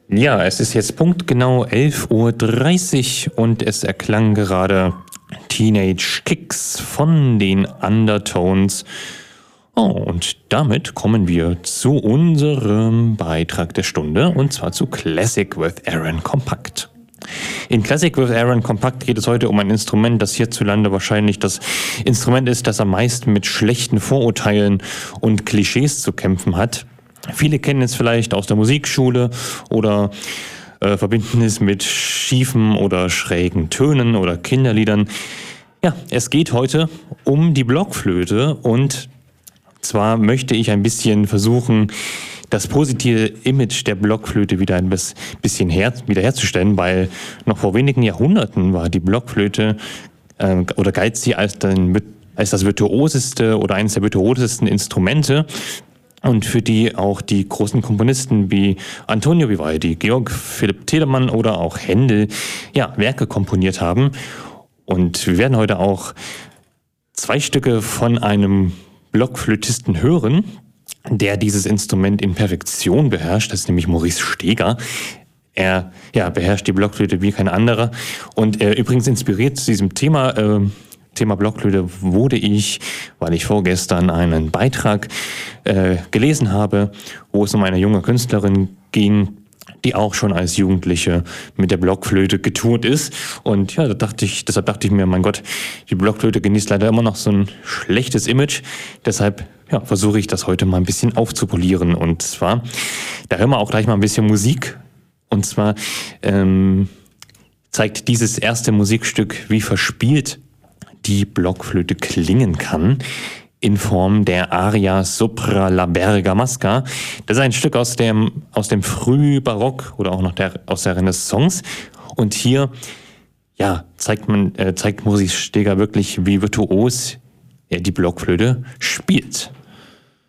Ja, es ist jetzt punktgenau 11:30 Uhr und es erklang gerade Teenage Kicks von den Undertones. Oh, und damit kommen wir zu unserem Beitrag der Stunde, und zwar zu Classic with Aaron Kompakt. In Classic with Aaron Kompakt geht es heute um ein Instrument, das hierzulande wahrscheinlich das Instrument ist, das am meisten mit schlechten Vorurteilen und Klischees zu kämpfen hat. Viele kennen es vielleicht aus der Musikschule oder verbinden es mit schiefen oder schrägen Tönen oder Kinderliedern. Ja, es geht heute um die Blockflöte, und zwar möchte ich ein bisschen versuchen, das positive Image der Blockflöte wieder ein bisschen wiederherzustellen, weil noch vor wenigen Jahrhunderten war die Blockflöte oder galt sie als das virtuoseste oder eines der virtuosesten Instrumente, und für die auch die großen Komponisten wie Antonio Vivaldi, Georg Philipp Telemann oder auch Händel Werke komponiert haben. Und wir werden heute auch 2 Stücke von einem Blockflötisten hören, der dieses Instrument in Perfektion beherrscht. Das ist nämlich Maurice Steger. Er beherrscht die Blockflöte wie kein anderer. Und übrigens inspiriert zu diesem Thema Blockflöte wurde ich, weil ich vorgestern einen Beitrag gelesen habe, wo es um eine junge Künstlerin ging, die auch schon als Jugendliche mit der Blockflöte getourt ist. Und deshalb dachte ich mir, mein Gott, die Blockflöte genießt leider immer noch so ein schlechtes Image. Deshalb versuche ich das heute mal ein bisschen aufzupolieren. Und zwar, da hören wir auch gleich mal ein bisschen Musik. Und zwar zeigt dieses erste Musikstück, wie verspielt die Blockflöte klingen kann, in Form der Aria Sopra la Bergamasca. Das ist ein Stück aus dem Frühbarock oder auch noch aus der Renaissance. Und hier zeigt Maurice Steger wirklich, wie virtuos er die Blockflöte spielt.